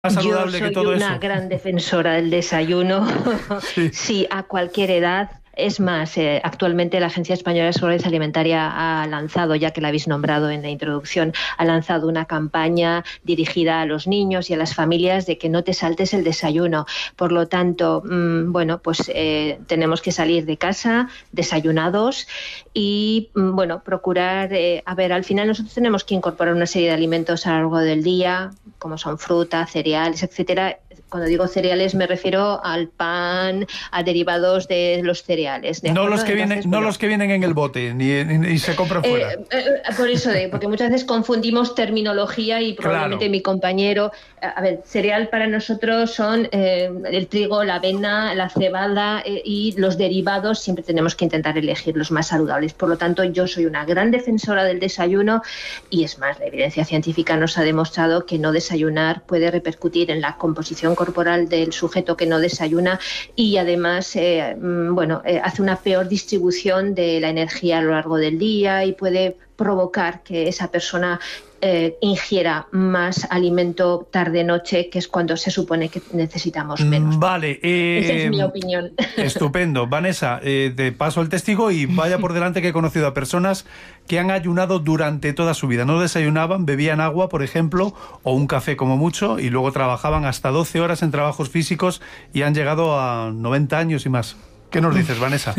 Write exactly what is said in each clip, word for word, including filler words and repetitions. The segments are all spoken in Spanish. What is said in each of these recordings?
más saludable Yo soy que todo una eso. gran defensora del desayuno, Sí. sí, a cualquier edad. Es más, eh, actualmente la Agencia Española de Seguridad Alimentaria ha lanzado, ya que la habéis nombrado en la introducción, ha lanzado una campaña dirigida a los niños y a las familias de que no te saltes el desayuno. Por lo tanto, mmm, bueno, pues eh, tenemos que salir de casa desayunados y, mmm, bueno, procurar, eh, a ver, al final nosotros tenemos que incorporar una serie de alimentos a lo largo del día, como son fruta, cereales, etcétera. Cuando digo cereales me refiero al pan, a derivados de los cereales, ¿de No acuerdo? los que vienen, Entonces, no bueno, los que vienen en el bote, ni, ni- ni se compran eh, fuera. eh, por eso, de, porque muchas veces confundimos terminología y probablemente Claro. mi compañero, a ver, cereal para nosotros son eh, el trigo, la avena, la cebada eh, y los derivados, siempre tenemos que intentar elegir los más saludables. Por lo tanto, yo soy una gran defensora del desayuno y es más, la evidencia científica nos ha demostrado que no desayunar puede repercutir en la composición corporal del sujeto que no desayuna y además, eh, bueno, eh, hace una peor distribución de la energía a lo largo del día y puede provocar que esa persona eh, ingiera más alimento tarde-noche, que es cuando se supone que necesitamos menos. Vale. Esa es Eh, mi opinión. estupendo. Vanessa, eh, te paso el testigo y vaya por delante que he conocido a personas que han ayunado durante toda su vida. No desayunaban, bebían agua, por ejemplo, o un café como mucho, y luego trabajaban hasta doce horas en trabajos físicos y han llegado a noventa años y más. ¿Qué nos dices, Vanessa?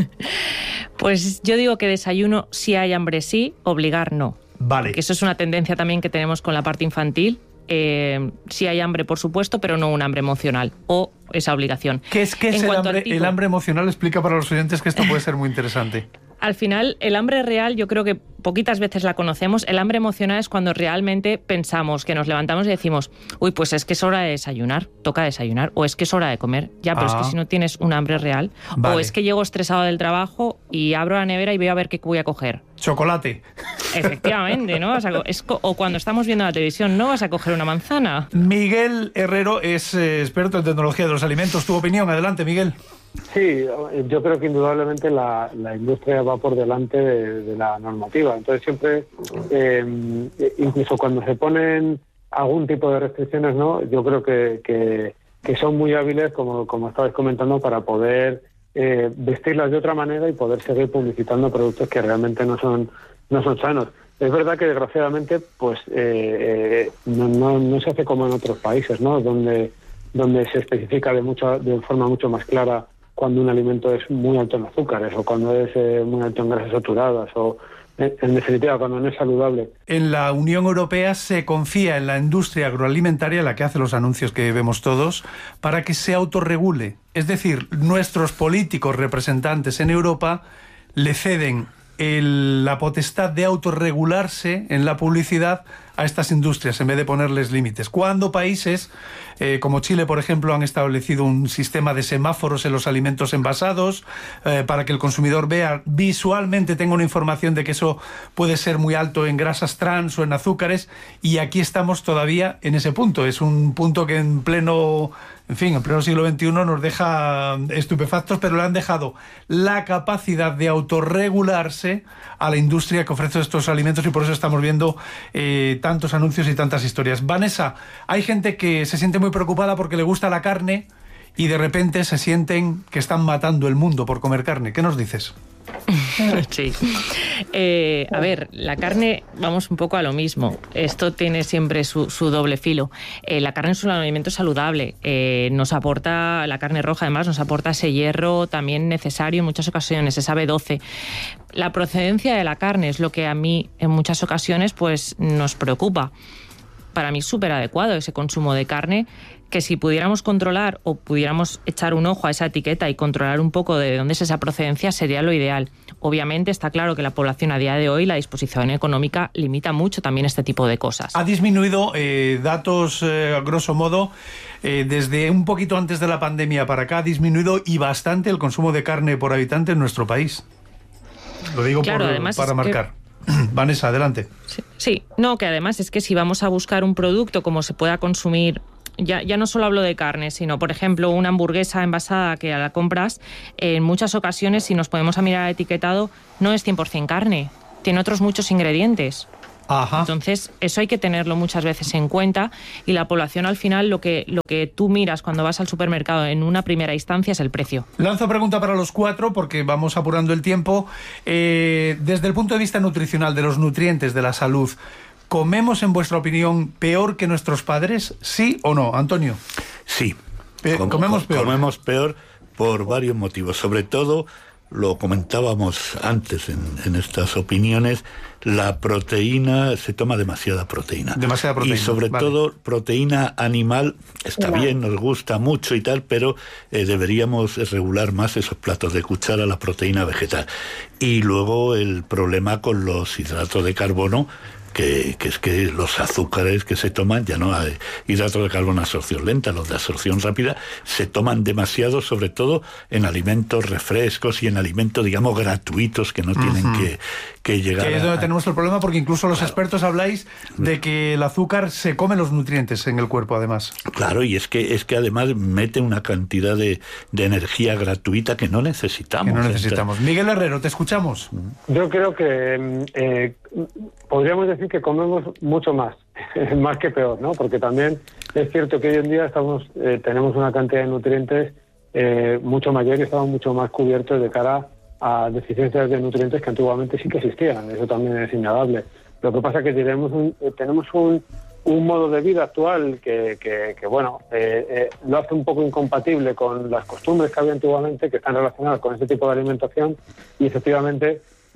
Pues yo digo que desayuno si hay hambre sí, obligar no. Vale. Que eso es una tendencia también que tenemos con la parte infantil. Eh, sí hay hambre, por supuesto, pero no un hambre emocional o esa obligación. ¿Qué es, qué es En el, cuanto hambre, al tipo- el hambre emocional? Explica para los oyentes que esto puede ser muy interesante. Al final, el hambre real, yo creo que poquitas veces la conocemos. El hambre emocional es cuando realmente pensamos, que nos levantamos y decimos, uy, pues es que es hora de desayunar, toca desayunar, o es que es hora de comer. Ya, pero Ah. es que si no tienes un hambre real, Vale. o es que llego estresado del trabajo y abro la nevera y veo a ver qué voy a coger. Chocolate. Efectivamente, ¿no? Vas a co- es co- o cuando estamos viendo la televisión, ¿no vas a coger una manzana? Miguel Herrero es eh, experto en tecnología de los alimentos. Tu opinión, adelante, Miguel. Sí, yo creo que indudablemente la, la industria va por delante de, de la normativa. Entonces siempre, eh, incluso cuando se ponen algún tipo de restricciones, no, yo creo que, que, que son muy hábiles, como, como estabais comentando, para poder eh, vestirlas de otra manera y poder seguir publicitando productos que realmente no son, no son sanos. Es verdad que desgraciadamente, pues eh, eh, no, no, no se hace como en otros países, ¿no? Donde donde se especifica de mucho, de forma mucho más clara cuando un alimento es muy alto en azúcares o cuando es eh, muy alto en grasas saturadas o, en, en definitiva, cuando no es saludable. En la Unión Europea se confía en la industria agroalimentaria, la que hace los anuncios que vemos todos, para que se autorregule. Es decir, nuestros políticos representantes en Europa le ceden el, la potestad de autorregularse en la publicidad a estas industrias en vez de ponerles límites. Cuando países eh, como Chile, por ejemplo, han establecido un sistema de semáforos en los alimentos envasados eh, para que el consumidor vea visualmente, tenga una información de que eso puede ser muy alto en grasas trans o en azúcares, y aquí estamos todavía en ese punto. Es un punto que en pleno, en fin, en pleno siglo veintiuno nos deja estupefactos, pero le han dejado la capacidad de autorregularse a la industria que ofrece estos alimentos, y por eso estamos viendo eh, tantos anuncios y tantas historias. Vanessa, hay gente que se siente muy preocupada porque le gusta la carne y de repente se sienten que están matando el mundo por comer carne. ¿Qué nos dices? Sí. Eh, a ver, la carne, vamos un poco a lo mismo. Esto tiene siempre su, su doble filo. Eh, la carne es un alimento saludable. Eh, nos aporta, la carne roja además, nos aporta ese hierro también necesario en muchas ocasiones, esa B doce. La procedencia de la carne es lo que a mí en muchas ocasiones pues nos preocupa. Para mí es súper adecuado ese consumo de carne, que si pudiéramos controlar o pudiéramos echar un ojo a esa etiqueta y controlar un poco de dónde es esa procedencia, sería lo ideal. Obviamente está claro que la población a día de hoy, la disposición económica, limita mucho también este tipo de cosas. Ha disminuido, eh, datos eh, a grosso modo, eh, desde un poquito antes de la pandemia para acá, ha disminuido y bastante el consumo de carne por habitante en nuestro país. Lo digo Claro, por, además para es marcar. que... Vanessa, adelante. Sí, sí, no, que además es que si vamos a buscar un producto como se pueda consumir, ya, ya no solo hablo de carne, sino por ejemplo una hamburguesa envasada que la compras, en muchas ocasiones si nos ponemos a mirar el etiquetado no es cien por ciento carne, tiene otros muchos ingredientes. Ajá. Entonces, eso hay que tenerlo muchas veces en cuenta, y la población al final lo que, lo que tú miras cuando vas al supermercado en una primera instancia es el precio. Lanzo pregunta para los cuatro porque vamos apurando el tiempo. Eh, desde el punto de vista nutricional, de los nutrientes, de la salud, ¿comemos, en vuestra opinión, peor que nuestros padres? ¿Sí o no, Antonio? Sí. Pe- Com- comemos peor. Comemos peor por varios motivos. Sobre todo, lo comentábamos antes en, en estas opiniones, la proteína, se toma demasiada proteína. Demasiada proteína. Y sobre vale. todo, proteína animal, está Claro. bien, nos gusta mucho y tal, pero eh, deberíamos regular más esos platos de cuchara, la proteína vegetal. Y luego el problema con los hidratos de carbono, Que, que es que los azúcares que se toman, ya no hay hidratos de carbono de absorción lenta, los de absorción rápida, se toman demasiado, sobre todo en alimentos refrescos y en alimentos, digamos, gratuitos que no tienen uh-huh. que, que llegar que es donde a... tenemos el problema, porque incluso los claro. expertos habláis de que el azúcar se come los nutrientes en el cuerpo, además. Claro, y es que es que además mete una cantidad de, de energía gratuita que no necesitamos. Que no necesitamos. Entonces... Miguel Herrero, te escuchamos. Yo creo que eh, podríamos decir que comemos mucho más, más que peor, ¿no? Porque también es cierto que hoy en día estamos eh, tenemos una cantidad de nutrientes eh, mucho mayor y estamos mucho más cubiertos de cara a deficiencias de nutrientes que antiguamente sí que existían. Eso también es innegable. Lo que pasa es que tenemos un, eh, tenemos un, un modo de vida actual que, que, que bueno, eh, eh, lo hace un poco incompatible con las costumbres que había antiguamente, que están relacionadas con este tipo de alimentación, y efectivamente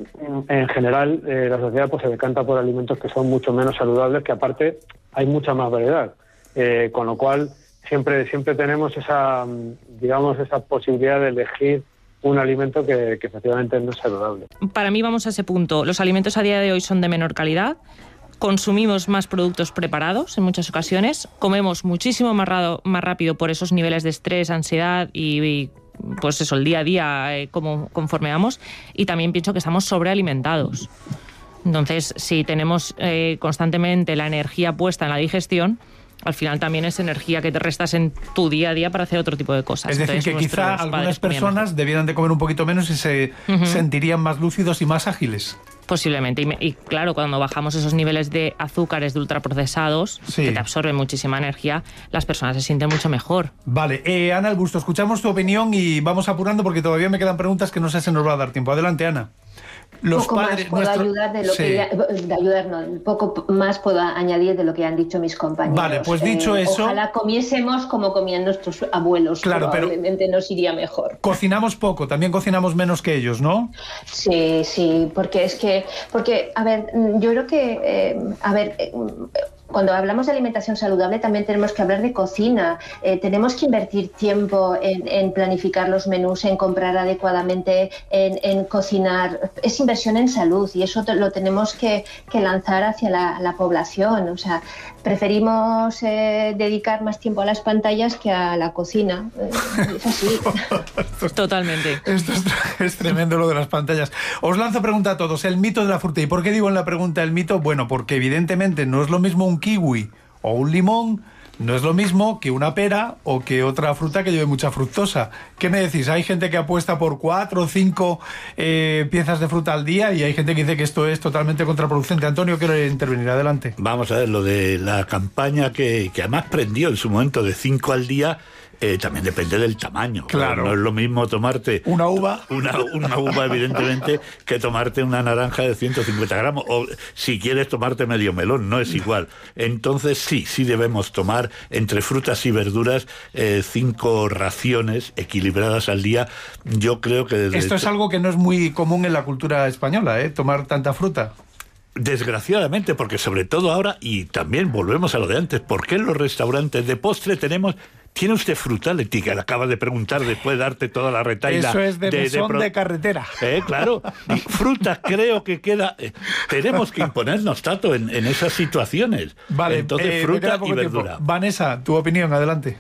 en general eh, la sociedad pues se decanta por alimentos que son mucho menos saludables, que aparte hay mucha más variedad, eh, con lo cual siempre siempre tenemos esa, digamos, esa posibilidad de elegir un alimento que, que efectivamente no es saludable. Para mí vamos a ese punto. Los alimentos a día de hoy son de menor calidad, consumimos más productos preparados en muchas ocasiones, comemos muchísimo más, rado, más rápido por esos niveles de estrés, ansiedad y, y pues eso, el día a día, eh, como conforme vamos, y también pienso que estamos sobrealimentados. Entonces, si tenemos eh, constantemente la energía puesta en la digestión, al final también es energía que te restas en tu día a día para hacer otro tipo de cosas. Es decir, Entonces, que quizá algunas personas debieran de comer un poquito menos y se uh-huh. sentirían más lúcidos y más ágiles. Posiblemente. Y, me, y claro, cuando bajamos esos niveles de azúcares de ultraprocesados, sí. que te absorben muchísima energía, las personas se sienten mucho mejor. Vale. Eh, Ana Albusto, escuchamos tu opinión y vamos apurando porque todavía me quedan preguntas que no sé si nos va a dar tiempo. Adelante, Ana. Los poco padres, más puedo nuestro... ayudar de lo sí. que ya, de ayudar no, un poco más puedo añadir de lo que han dicho mis compañeros. Vale, pues dicho eh, eso, ojalá comiésemos como comían nuestros abuelos, claro, probablemente pero nos iría mejor. Cocinamos poco, también cocinamos menos que ellos, ¿no? Sí, sí, porque es que, porque a ver, yo creo que, eh, a ver. Eh, Cuando hablamos de alimentación saludable también tenemos que hablar de cocina, eh, tenemos que invertir tiempo en, en planificar los menús, en comprar adecuadamente, en, en cocinar. Es inversión en salud y eso te, lo tenemos que, que lanzar hacia la, la población. O sea, preferimos eh, dedicar más tiempo a las pantallas que a la cocina. Eh, es así. esto es, Totalmente. Esto es, es tremendo lo de las pantallas. Os lanzo pregunta a todos, el mito de la fruta. ¿Y por qué digo en la pregunta el mito? Bueno, porque evidentemente no es lo mismo un kiwi o un limón, no es lo mismo que una pera o que otra fruta que lleve mucha fructosa. ¿Qué me decís? Hay gente que apuesta por cuatro o cinco eh, piezas de fruta al día y hay gente que dice que esto es totalmente contraproducente. Antonio, quiero intervenir, adelante. Vamos a ver, lo de la campaña que, que además prendió en su momento de cinco al día, Eh, también depende del tamaño. Claro. No es lo mismo tomarte una uva, una, una uva evidentemente, que tomarte una naranja de ciento cincuenta gramos, o si quieres tomarte medio melón, no es igual. Entonces sí, sí debemos tomar entre frutas y verduras eh, cinco raciones equilibradas al día. Yo creo que desde esto es algo que no es muy común en la cultura española, ¿eh? Tomar tanta fruta. Desgraciadamente, porque sobre todo ahora, y también volvemos a lo de antes, ¿por qué en los restaurantes de postre tenemos... ¿Tiene usted fruta, Leti, que le acabas de preguntar después de darte toda la retahíla? Eso es de, de mesón de, pro... de carretera. Eh, claro. Y fruta creo que queda... Eh, tenemos que imponernos, Tato, en, en esas situaciones. Vale, entonces eh, fruta y verdura. Tiempo. Vanessa, tu opinión, adelante.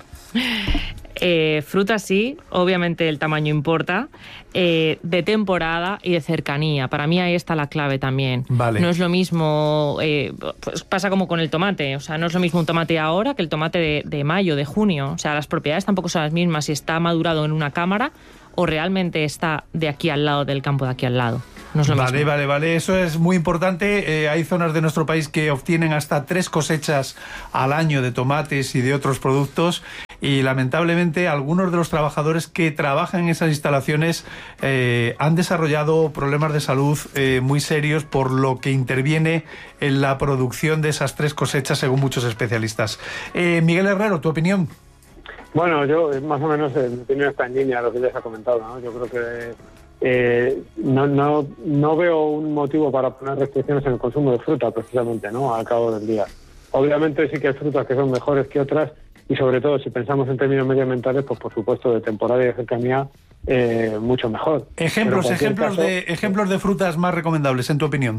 Eh, fruta sí, obviamente el tamaño importa, eh, de temporada y de cercanía. Para mí ahí está la clave también. Vale. No es lo mismo, eh, pues pasa como con el tomate, o sea, no es lo mismo un tomate ahora que el tomate de, de mayo, de junio. O sea, las propiedades tampoco son las mismas si está madurado en una cámara o realmente está de aquí al lado del campo de aquí al lado. No es lo vale, mismo. vale, vale. Eso es muy importante. Eh, hay zonas de nuestro país que obtienen hasta tres cosechas al año de tomates y de otros productos. Y lamentablemente algunos de los trabajadores que trabajan en esas instalaciones eh, han desarrollado problemas de salud eh, muy serios por lo que interviene en la producción de esas tres cosechas, según muchos especialistas. Eh, Miguel Herrero, ¿tu opinión? Bueno, yo más o menos eh, mi opinión está en línea a lo que ya se ha comentado, ¿no? Yo creo que eh, no, no, no veo un motivo para poner restricciones en el consumo de fruta, precisamente, ¿no? Al cabo del día. Obviamente sí que hay frutas que son mejores que otras, y sobre todo si pensamos en términos medioambientales, pues por supuesto de temporada y de cercanía eh, mucho mejor. Ejemplos, ejemplos caso, de ejemplos de frutas más recomendables, en tu opinión.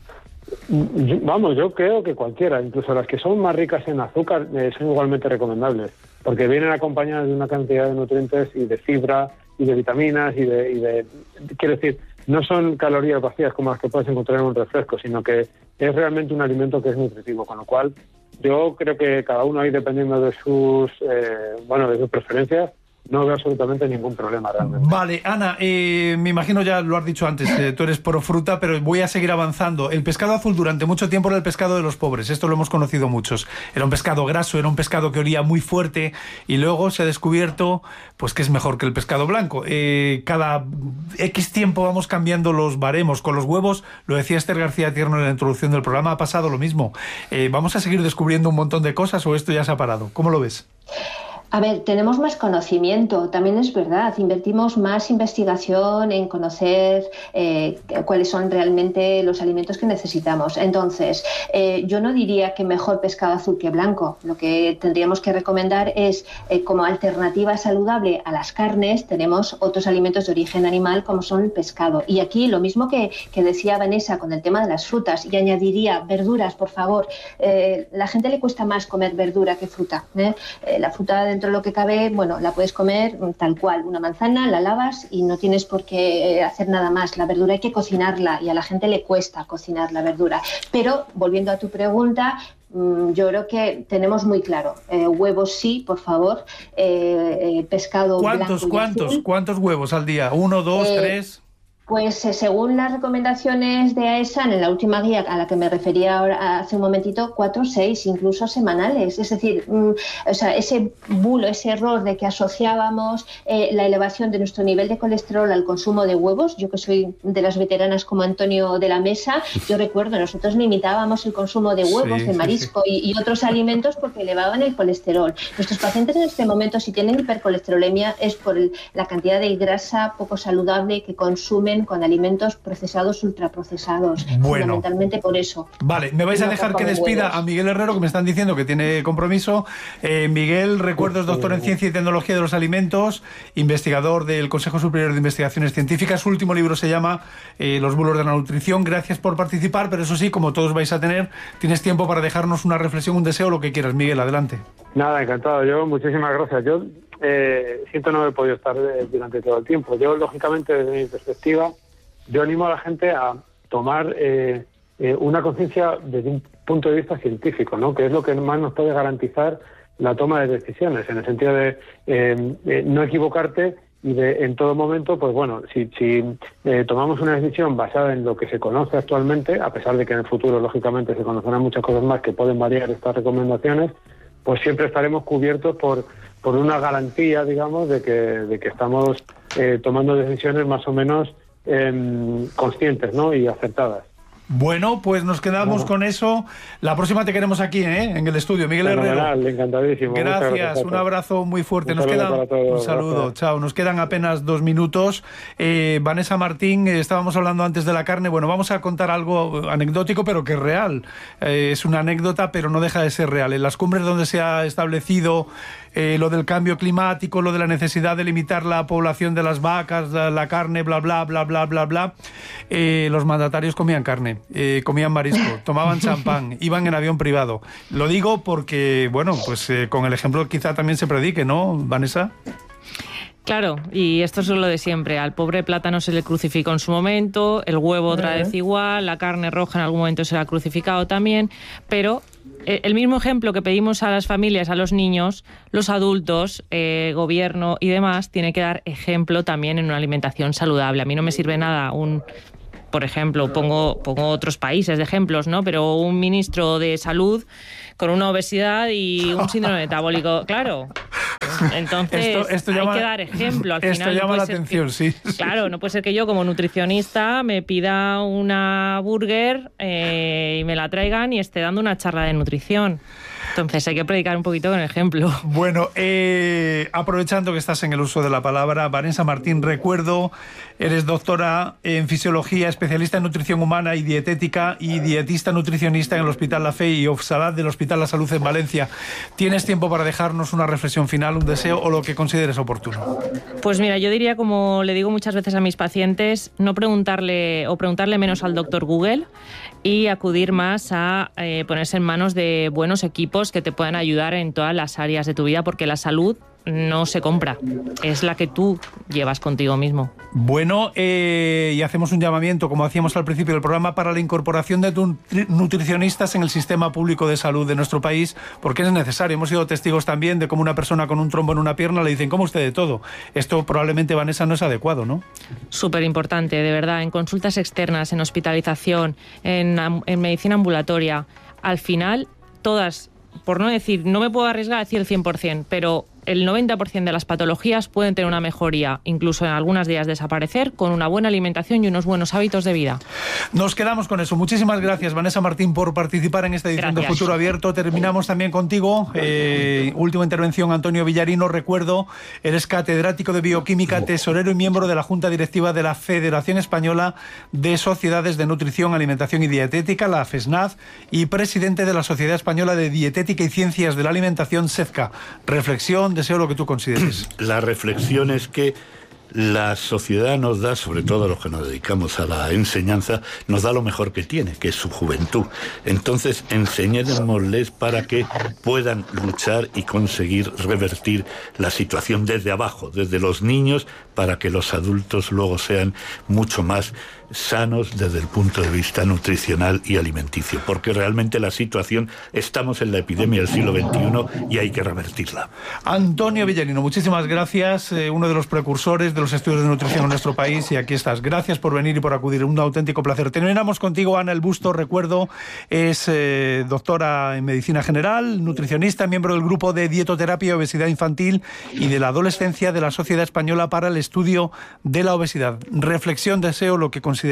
Yo, vamos, yo creo que cualquiera, incluso las que son más ricas en azúcar, eh, son igualmente recomendables, porque vienen acompañadas de una cantidad de nutrientes y de fibra y de vitaminas y de, y de quiero decir, no son calorías vacías como las que puedes encontrar en un refresco, sino que es realmente un alimento que es nutritivo, con lo cual yo creo que cada uno ahí, dependiendo de sus eh, bueno de sus preferencias, no veo absolutamente ningún problema realmente. Vale, Ana, eh, me imagino ya lo has dicho antes, eh, tú eres pro fruta, pero voy a seguir avanzando. El pescado azul durante mucho tiempo era el pescado de los pobres, esto lo hemos conocido muchos. Era un pescado graso, era un pescado que olía muy fuerte, y luego se ha descubierto pues que es mejor que el pescado blanco. Eh, cada X tiempo vamos cambiando los baremos. Con los huevos, lo decía Esther García Tierno en la introducción del programa, ha pasado lo mismo. Eh, ¿Vamos a seguir descubriendo un montón de cosas o esto ya se ha parado? ¿Cómo lo ves? A ver, tenemos más conocimiento, también es verdad, invertimos más investigación en conocer eh, cuáles son realmente los alimentos que necesitamos. Entonces, eh, yo no diría que mejor pescado azul que blanco. Lo que tendríamos que recomendar es, eh, como alternativa saludable a las carnes, tenemos otros alimentos de origen animal como son el pescado. Y aquí lo mismo que, que decía Vanessa con el tema de las frutas, y añadiría verduras, por favor. Eh, la gente le cuesta más comer verdura que fruta, ¿eh? Eh, la fruta de dentro de lo que cabe, bueno, la puedes comer tal cual, una manzana, la lavas y no tienes por qué hacer nada más. La verdura hay que cocinarla y a la gente le cuesta cocinar la verdura. Pero, volviendo a tu pregunta, yo creo que tenemos muy claro, eh, huevos sí, por favor, eh, eh, pescado ¿Cuántos, blanco y cuántos, azul. ¿Cuántos huevos al día? ¿Uno, dos, Eh, tres? Pues eh, según las recomendaciones de AESAN, en la última guía a la que me refería ahora, hace un momentito, cuatro, seis, incluso semanales. Es decir, mmm, o sea, ese bulo, ese error de que asociábamos eh, la elevación de nuestro nivel de colesterol al consumo de huevos. Yo que soy de las veteranas como Antonio de la Mesa, yo recuerdo, nosotros limitábamos el consumo de huevos, sí, de sí, marisco sí. Y, y otros alimentos porque elevaban el colesterol. Nuestros pacientes en este momento, si tienen hipercolesterolemia, es por el, la cantidad de grasa poco saludable que consumen con alimentos procesados, ultraprocesados, bueno, fundamentalmente por eso. Vale, me vais a dejar que despida huevos. A Miguel Herrero, que me están diciendo que tiene compromiso. Eh, Miguel, recuerdo, es doctor en Ciencia y Tecnología de los Alimentos, investigador del Consejo Superior de Investigaciones Científicas. Su último libro se llama eh, Los bulos de la nutrición. Gracias por participar, pero eso sí, como todos vais a tener, tienes tiempo para dejarnos una reflexión, un deseo, lo que quieras. Miguel, adelante. Nada, encantado. Yo, muchísimas gracias. Yo eh, siento no haber podido estar eh, durante todo el tiempo. Yo, lógicamente, desde mi perspectiva, yo animo a la gente a tomar eh, eh, una conciencia desde un punto de vista científico, ¿no? Que es lo que más nos puede garantizar la toma de decisiones, en el sentido de eh, eh, no equivocarte y de en todo momento, pues bueno, si, si eh, tomamos una decisión basada en lo que se conoce actualmente, a pesar de que en el futuro, lógicamente, se conocerán muchas cosas más que pueden variar estas recomendaciones, pues siempre estaremos cubiertos por, por una garantía, digamos, de que, de que estamos eh, tomando decisiones más o menos Eh, conscientes, ¿no? Y acertadas. Bueno, pues nos quedamos bueno. con eso. La próxima te queremos aquí, ¿eh? En el estudio. Miguel Fenomenal, Herrero. Encantadísimo. Gracias, gracias un abrazo muy fuerte. Un Nos saludo quedan para todos. un saludo, Gracias. chao. Nos quedan apenas dos minutos. Eh, Vanessa Martín, eh, estábamos hablando antes de la carne. Bueno, vamos a contar algo anecdótico, pero que es real. Eh, es una anécdota, pero no deja de ser real. En las cumbres donde se ha establecido eh, lo del cambio climático, lo de la necesidad de limitar la población de las vacas, la, la carne, bla, bla, bla, bla, bla, bla, eh, los mandatarios comían carne, eh, comían marisco, tomaban champán, iban en avión privado. Lo digo porque, bueno, pues eh, con el ejemplo quizá también se predique, ¿no, Vanessa? Claro, y esto es lo de siempre. Al pobre plátano se le crucificó en su momento, el huevo otra vez igual, la carne roja en algún momento se le ha crucificado también, pero el mismo ejemplo que pedimos a las familias, a los niños, los adultos, eh, gobierno y demás, tiene que dar ejemplo también en una alimentación saludable. A mí no me sirve nada un por ejemplo, pongo, pongo otros países de ejemplos, ¿no? Pero un ministro de salud con una obesidad y un síndrome metabólico, claro. Entonces, esto, esto llama, hay que dar ejemplo. Al esto final llama no la puede atención, ser que, sí. Claro, no puede ser que yo como nutricionista me pida una burger eh, y me la traigan y esté dando una charla de nutrición. Entonces hay que predicar un poquito con el ejemplo. Bueno, eh, aprovechando que estás en el uso de la palabra, Vanessa Martín, recuerdo, eres doctora en fisiología, especialista en nutrición humana y dietética y dietista nutricionista en el Hospital La Fe y Ofsalat del Hospital La Salud en Valencia. ¿Tienes tiempo para dejarnos una reflexión final, un deseo o lo que consideres oportuno? Pues mira, yo diría, como le digo muchas veces a mis pacientes, no preguntarle o preguntarle menos al doctor Google y acudir más a eh, ponerse en manos de buenos equipos que te puedan ayudar en todas las áreas de tu vida, porque la salud no se compra, es la que tú llevas contigo mismo. Bueno, eh, y hacemos un llamamiento, como hacíamos al principio del programa, para la incorporación de nutri- nutricionistas en el sistema público de salud de nuestro país, porque es necesario. Hemos sido testigos también de cómo una persona con un trombo en una pierna le dicen, ¿cómo usted de todo? Esto probablemente, Vanessa, no es adecuado, ¿no? Súper importante, de verdad, en consultas externas, en hospitalización, en, en medicina ambulatoria. Al final, todas, por no decir, no me puedo arriesgar a decir el cien por ciento, pero el noventa por ciento de las patologías pueden tener una mejoría, incluso en algunas de ellas desaparecer, con una buena alimentación y unos buenos hábitos de vida. Nos quedamos con eso. Muchísimas gracias, Vanessa Martín, por participar en esta edición Gracias. de Futuro Abierto. Terminamos también contigo. Eh, última intervención, Antonio Villarino. Recuerdo, eres catedrático de Bioquímica, tesorero y miembro de la Junta Directiva de la Federación Española de Sociedades de Nutrición, Alimentación y Dietética, la FESNAD, y presidente de la Sociedad Española de Dietética y Ciencias de la Alimentación, SEDCA. Reflexión, deseo lo que tú consideres. La reflexión es que la sociedad nos da, sobre todo a los que nos dedicamos a la enseñanza, nos da lo mejor que tiene, que es su juventud. Entonces, enseñémosles para que puedan luchar y conseguir revertir la situación desde abajo, desde los niños, para que los adultos luego sean mucho más sanos desde el punto de vista nutricional y alimenticio, porque realmente la situación, estamos en la epidemia del siglo veintiuno y hay que revertirla. Antonio Villarino, muchísimas gracias, eh, uno de los precursores de los estudios de nutrición en nuestro país, y aquí estás. Gracias por venir y por acudir, un auténtico placer. Terminamos contigo, Ana El Busto, recuerdo, es eh, doctora en Medicina General, nutricionista, miembro del grupo de Dietoterapia y Obesidad Infantil y de la Adolescencia de la Sociedad Española para el Estudio de la Obesidad. Reflexión, deseo lo que consideres.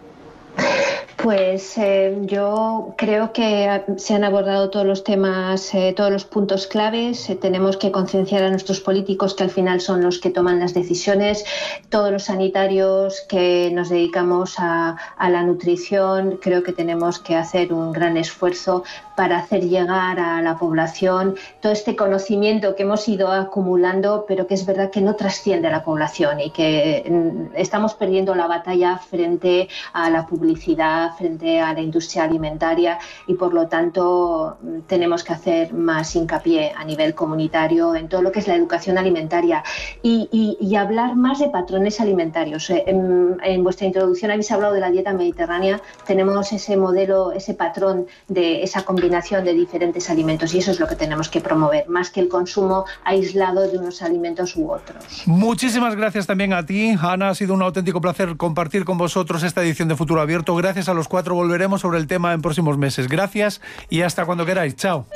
Pues eh, yo creo que se han abordado todos los temas, eh, todos los puntos claves. Eh, tenemos que concienciar a nuestros políticos, que al final son los que toman las decisiones. Todos los sanitarios que nos dedicamos a, a la nutrición, creo que tenemos que hacer un gran esfuerzo para hacer llegar a la población todo este conocimiento que hemos ido acumulando, pero que es verdad que no trasciende a la población y que mm, estamos perdiendo la batalla frente a la publicidad, frente a la industria alimentaria, y por lo tanto tenemos que hacer más hincapié a nivel comunitario en todo lo que es la educación alimentaria y, y, y hablar más de patrones alimentarios. En, en vuestra introducción habéis hablado de la dieta mediterránea, tenemos ese modelo, ese patrón de esa combinación de diferentes alimentos, y eso es lo que tenemos que promover, más que el consumo aislado de unos alimentos u otros. Muchísimas gracias también a ti, Ana. Ha sido un auténtico placer compartir con vosotros esta edición de Futuro Abierto. Gracias a los cuatro, volveremos sobre el tema en próximos meses. Gracias y hasta cuando queráis. Chao.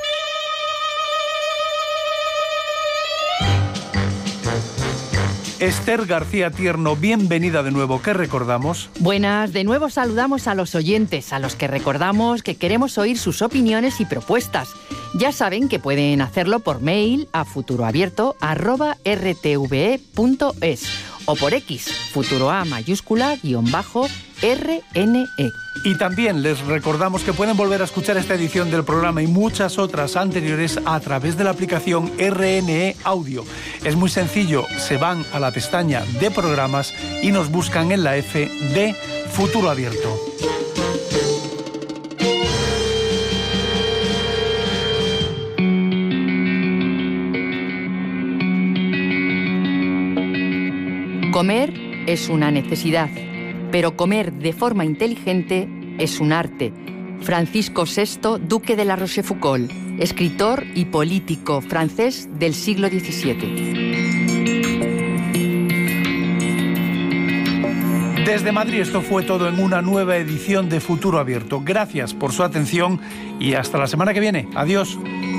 Esther García Tierno, bienvenida de nuevo. ¿Qué recordamos? Buenas, de nuevo saludamos a los oyentes, a los que recordamos que queremos oír sus opiniones y propuestas. Ya saben que pueden hacerlo por mail a futuroabierto arroba r t v e punto es o por X, futuroa mayúscula guión bajo R N E. Y también les recordamos que pueden volver a escuchar esta edición del programa y muchas otras anteriores a través de la aplicación R N E Audio. Es muy sencillo, se van a la pestaña de programas y nos buscan en la F de Futuro Abierto. Comer es una necesidad, pero comer de forma inteligente es un arte. Francisco sexto, duque de la Rochefoucauld, escritor y político francés del siglo diecisiete. Desde Madrid esto fue todo en una nueva edición de Futuro Abierto. Gracias por su atención y hasta la semana que viene. Adiós.